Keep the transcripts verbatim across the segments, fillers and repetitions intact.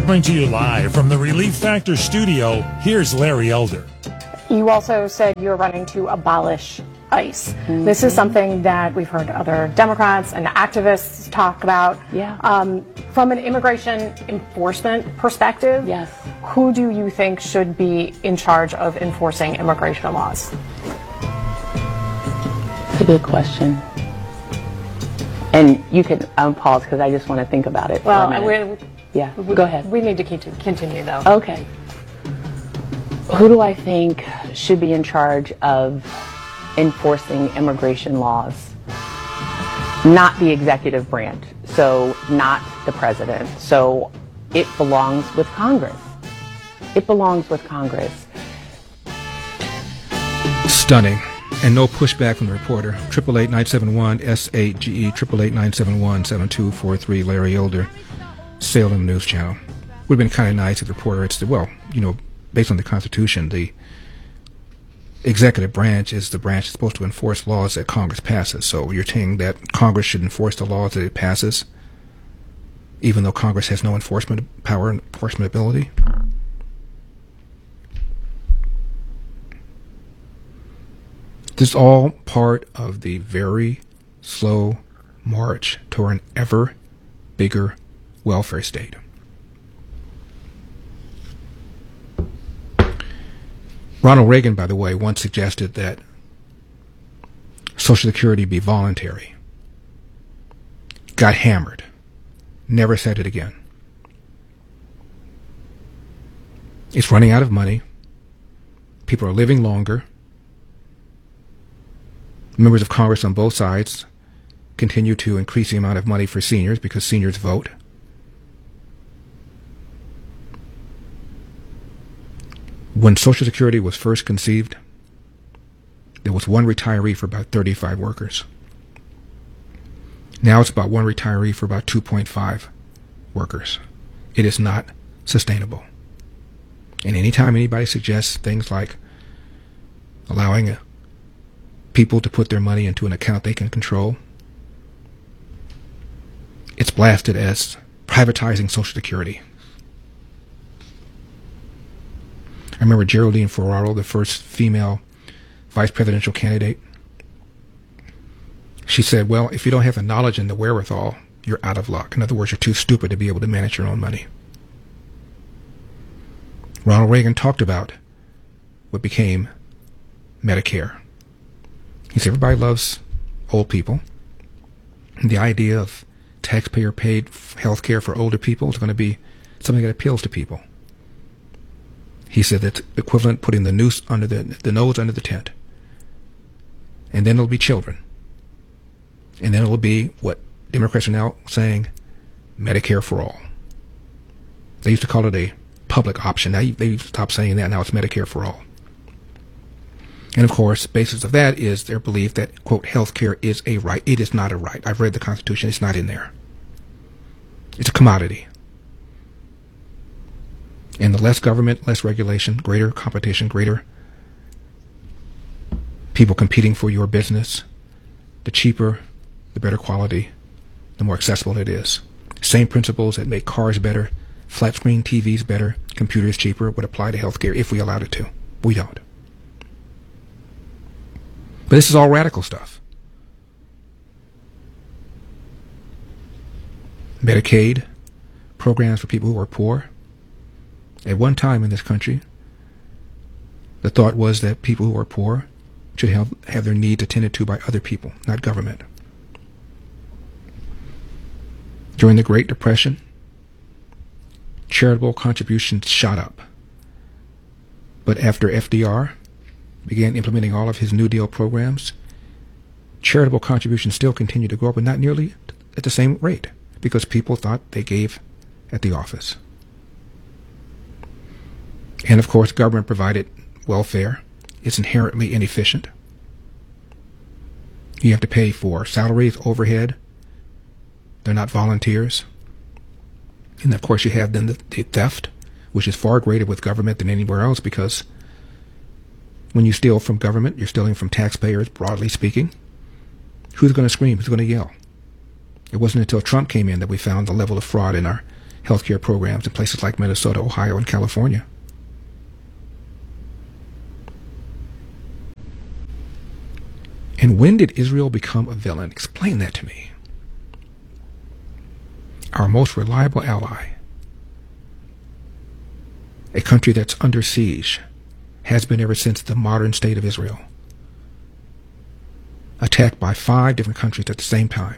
Coming to you live from the Relief Factor studio, here's Larry Elder. You also said you're running to abolish ICE. Mm-hmm. This is something that we've heard other Democrats and activists talk about. Yeah. Um, from an immigration enforcement perspective, yes. Who do you think should be in charge of enforcing immigration laws? It's a good question. And you can um, pause because I just want to think about it. Well, for a minute. we, yeah, we, go ahead. We need to keep to continue, though. Okay. Who do I think should be in charge of enforcing immigration laws? Not the executive branch, so not the president. So it belongs with Congress. It belongs with Congress. Stunning. And no pushback from the reporter. Triple eight nine seven one S eight G E triple eight nine seven one seven two four three. Larry Elder, Salem News Channel. Would have been kind of nice if the reporter had said, well, you know, based on the Constitution, the executive branch is the branch that's supposed to enforce laws that Congress passes. So you're saying that Congress should enforce the laws that it passes, even though Congress has no enforcement power and enforcement ability? This is all part of the very slow march toward an ever bigger welfare state. Ronald Reagan, by the way, once suggested that Social Security be voluntary. Got hammered. Never said it again. It's running out of money. People are living longer. Members of Congress on both sides continue to increase the amount of money for seniors because seniors vote. When Social Security was first conceived, there was one retiree for about thirty-five workers. Now it's about one retiree for about two point five workers. It is not sustainable. And anytime anybody suggests things like allowing a people to put their money into an account they can control, it's blasted as privatizing Social Security. I remember Geraldine Ferraro, the first female vice presidential candidate. She said, well, if you don't have the knowledge and the wherewithal, you're out of luck. In other words, you're too stupid to be able to manage your own money. Ronald Reagan talked about what became Medicare. He said everybody loves old people. And the idea of taxpayer-paid health care for older people is going to be something that appeals to people. He said that's equivalent putting the noose under the, the nose under the tent. And then it'll be children. And then it'll be what Democrats are now saying, Medicare for all. They used to call it a public option. Now they stopped saying that. Now it's Medicare for all. And of course, the basis of that is their belief that, quote, health care is a right. It is not a right. I've read the Constitution. It's not in there. It's a commodity. And the less government, less regulation, greater competition, greater people competing for your business, the cheaper, the better quality, the more accessible it is. Same principles that make cars better, flat screen T Vs better, computers cheaper would apply to healthcare if we allowed it to. We don't. But this is all radical stuff. Medicaid, programs for people who are poor. At one time in this country, the thought was that people who are poor should have, have their needs attended to by other people, not government. During the Great Depression, charitable contributions shot up. But after F D R began implementing all of his New Deal programs, charitable contributions still continued to grow, but not nearly at the same rate, because people thought they gave at the office. And of course, government provided welfare is inherently inefficient. You have to pay for salaries, overhead. They're not volunteers. And of course, you have then the, the theft, which is far greater with government than anywhere else, because when you steal from government, you're stealing from taxpayers, broadly speaking. Who's going to scream? Who's going to yell? It wasn't until Trump came in that we found the level of fraud in our healthcare programs in places like Minnesota, Ohio, and California. And when did Israel become a villain? Explain that to me. Our most reliable ally, a country that's under siege, has been ever since the modern state of Israel, attacked by five different countries at the same time.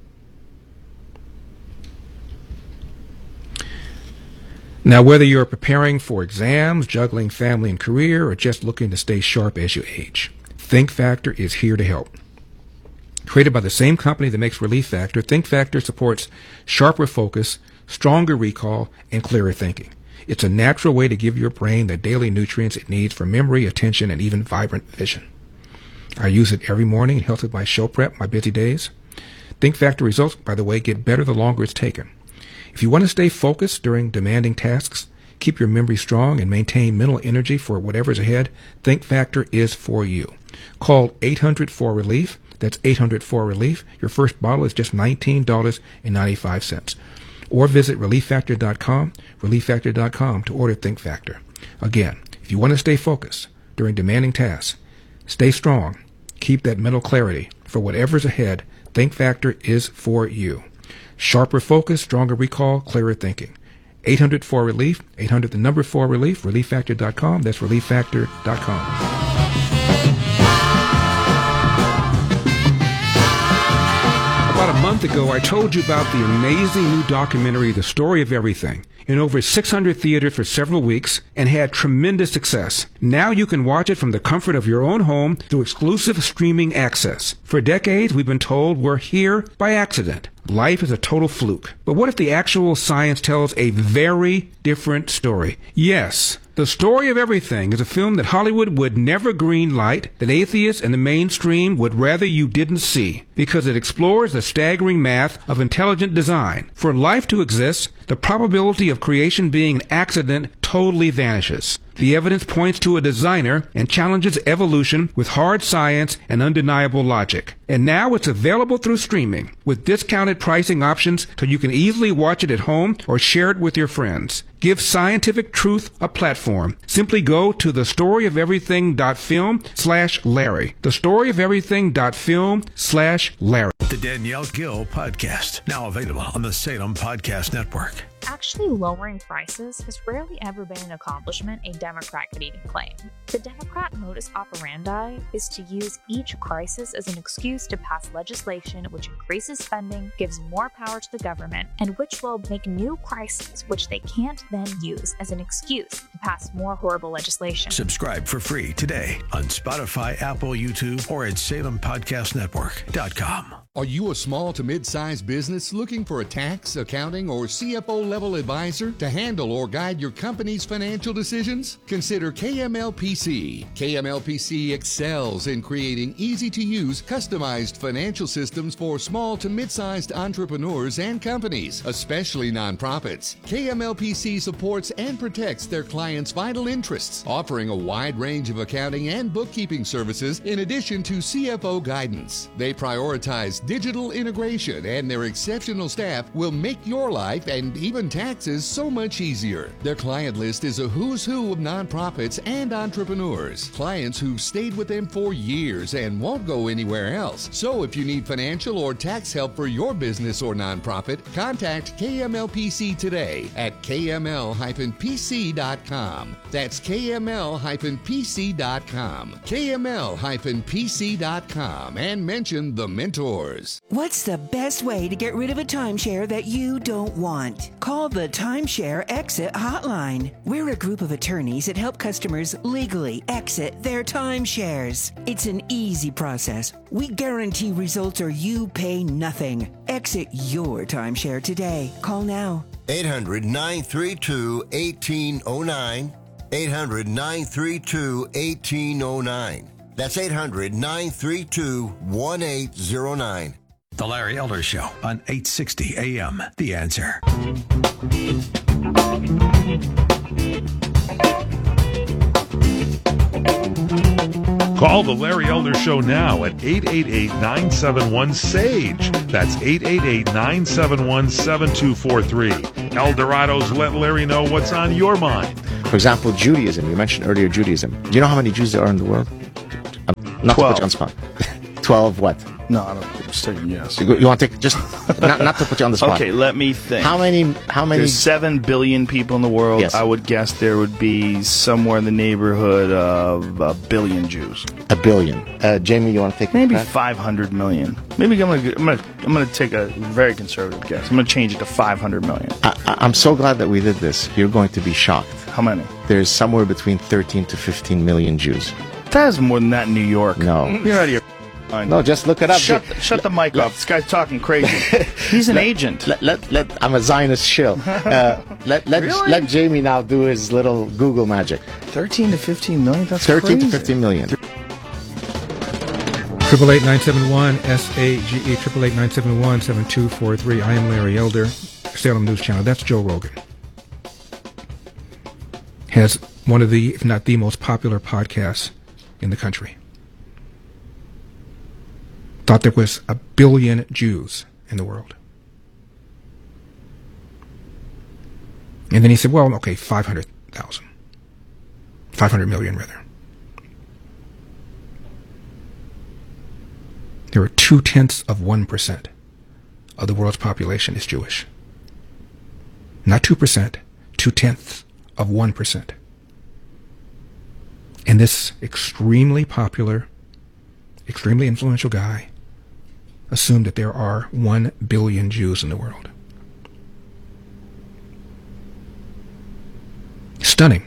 Now, whether you're preparing for exams, juggling family and career, or just looking to stay sharp as you age, Think Factor is here to help. Created by the same company that makes Relief Factor, Think Factor supports sharper focus, stronger recall, and clearer thinking. It's a natural way to give your brain the daily nutrients it needs for memory, attention, and even vibrant vision. I use it every morning. It helps with my show prep, my busy days. Think Factor results, by the way, get better the longer it's taken. If you want to stay focused during demanding tasks, keep your memory strong, and maintain mental energy for whatever's ahead, Think Factor is for you. Call eight hundred four relief. That's eight hundred four relief. Your first bottle is just nineteen dollars and ninety-five cents. Or visit relief factor dot com, relief factor dot com to order Think Factor. Again, if you want to stay focused during demanding tasks, stay strong, keep that mental clarity for whatever's ahead, Think Factor is for you. Sharper focus, stronger recall, clearer thinking. eight hundred four relief, eight hundred the number four relief, relief factor dot com. That's relief factor dot com. About a month ago, I told you about the amazing new documentary, The Story of Everything, in over six hundred theaters for several weeks and had tremendous success. Now you can watch it from the comfort of your own home through exclusive streaming access. For decades, we've been told we're here by accident. Life is a total fluke. But what if the actual science tells a very different story? Yes. The Story of Everything is a film that Hollywood would never greenlight, that atheists and the mainstream would rather you didn't see, because it explores the staggering math of intelligent design. For life to exist, the probability of creation being an accident totally vanishes. The evidence points to a designer and challenges evolution with hard science and undeniable logic. And now it's available through streaming, with discounted pricing options so you can easily watch it at home or share it with your friends. Give scientific truth a platform. Simply go to thestoryofeverything.film slash Larry. Thestoryofeverything.film slash Larry. The Danielle Gill Podcast, now available on the Salem Podcast Network. Actually lowering prices has rarely ever been an accomplishment a Democrat could even claim. The Democrat modus operandi is to use each crisis as an excuse to pass legislation which increases spending, gives more power to the government, and which will make new crises which they can't then use as an excuse to pass more horrible legislation. Subscribe for free today on Spotify, Apple, YouTube, or at salem podcast network dot com. Are you a small to mid-sized business looking for a tax, accounting, or C F O level advisor to handle or guide your company's financial decisions? Consider K M L P C. K M L P C excels in creating easy-to-use, customized financial systems for small to mid-sized entrepreneurs and companies, especially nonprofits. K M L P C supports and protects their clients' vital interests, offering a wide range of accounting and bookkeeping services in addition to C F O guidance. They prioritize digital integration, and their exceptional staff will make your life and even taxes so much easier. Their client list is a who's who of nonprofits and entrepreneurs, clients who've stayed with them for years and won't go anywhere else. So if you need financial or tax help for your business or nonprofit, contact K M L P C today at K M L P C dot com. That's K M L P C dot com. K M L P C dot com, and mention the Mentors. What's the best way to get rid of a timeshare that you don't want? Call the Timeshare Exit Hotline. We're a group of attorneys that help customers legally exit their timeshares. It's an easy process. We guarantee results or you pay nothing. Exit your timeshare today. Call now. eight hundred nine three two one eight zero nine. eight hundred nine three two one eight zero nine. That's eight hundred nine three two one eight zero nine. The Larry Elder Show on eight sixty A M. The Answer. Call the Larry Elder Show now at eight eight eight, nine seven one, S A G E. That's eight eight eight, nine seven one, seven two four three. El Dorado's Let Larry Know What's on Your Mind. For example, Judaism. You mentioned earlier Judaism. Do you know how many Jews there are in the world? Not Twelve. to put you on the spot. Twelve what? No, I don't. Just taking yes. You, you want to take just not, not to put you on the spot. Okay, let me think. How many? How many? There's seven billion people in the world. Yes. I would guess there would be somewhere in the neighborhood of a billion Jews. A billion. Uh, Jamie, you want to take maybe that? five hundred million. Maybe I'm gonna I'm gonna I'm gonna take a very conservative guess. I'm gonna change it to five hundred million. I, I, I'm so glad that we did this. You're going to be shocked. How many? There's somewhere between thirteen to fifteen million Jews. That is more than that in New York. No. You're out of your mind. No, just look it up. Shut the, shut the mic off. This guy's talking crazy. He's an let, agent. Let, let, let, I'm a Zionist shill. Uh, let, let, Really? let Jamie now do his little Google magic. thirteen to fifteen million? That's thirteen crazy. to fifteen million. Triple eight nine seven one S A G E triple eight nine seven one seven two four three. I am Larry Elder, Salem News Channel. That's Joe Rogan. Has one of the, if not the most popular podcasts in the country. Thought there was a billion Jews in the world. And then he said, well, okay, five hundred thousand. five hundred million, rather. There are two-tenths of one percent of the world's population is Jewish. Not two percent, two-tenths of one percent. And this extremely popular, extremely influential guy assumed that there are one billion Jews in the world. Stunning.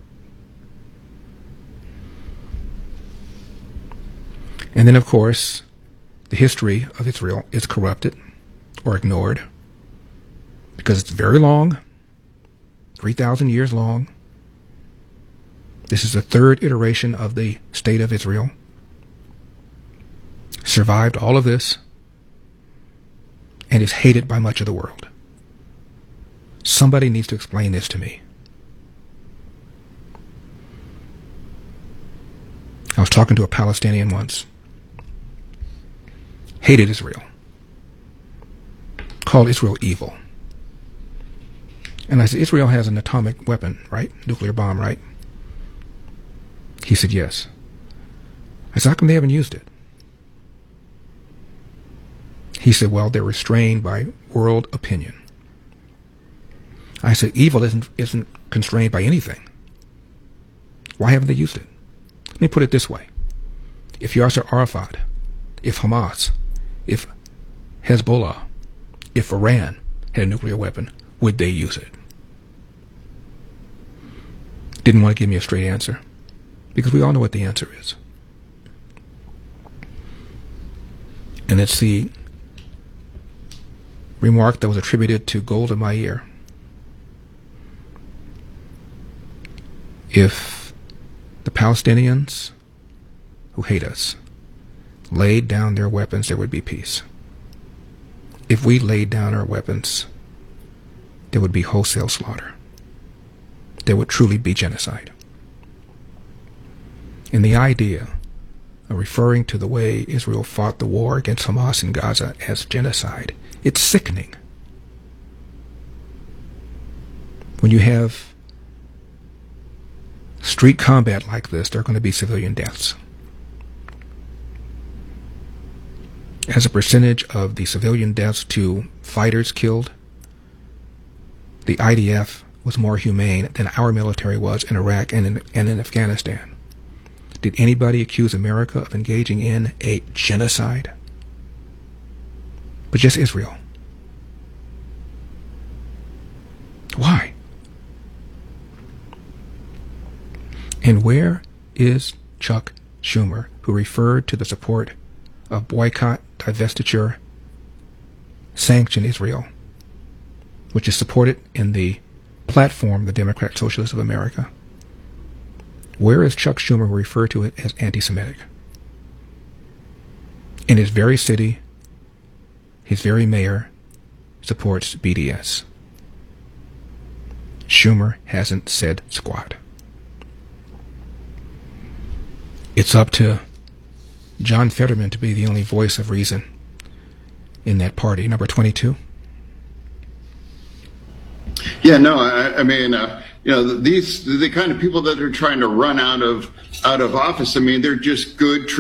And then, of course, the history of Israel is corrupted or ignored because it's very long, three thousand years long. This is the third iteration of the State of Israel. Survived all of this and is hated by much of the world. Somebody needs to explain this to me. I was talking to a Palestinian once. Hated Israel. Called Israel evil. And I said, Israel has an atomic weapon, right? Nuclear bomb, right? He said, yes. I said, how come they haven't used it? He said, well, they're restrained by world opinion. I said, evil isn't, isn't constrained by anything. Why haven't they used it? Let me put it this way. If Yasser Arafat, if Hamas, if Hezbollah, if Iran had a nuclear weapon, would they use it? Didn't want to give me a straight answer, because we all know what the answer is. And it's the remark that was attributed to Golda Meir. If the Palestinians who hate us laid down their weapons, there would be peace. If we laid down our weapons, there would be wholesale slaughter. There would truly be genocide. And the idea of referring to the way Israel fought the war against Hamas in Gaza as genocide, it's sickening. When you have street combat like this, there are going to be civilian deaths. As a percentage of the civilian deaths to fighters killed, the I D F was more humane than our military was in Iraq and in, and in Afghanistan. Did anybody accuse America of engaging in a genocide? But just Israel. Why? And where is Chuck Schumer, who referred to the support of boycott, divestiture, sanction Israel, which is supported in the platform of the Democrat Socialists of America? Where is Chuck Schumer, who referred to it as anti-Semitic? In his very city, his very mayor supports B D S. Schumer hasn't said squat. It's up to John Fetterman to be the only voice of reason in that party. Number twenty-two. Yeah, no, I, I mean, uh, you know, these the kind of people that are trying to run out of out of office. I mean, they're just good.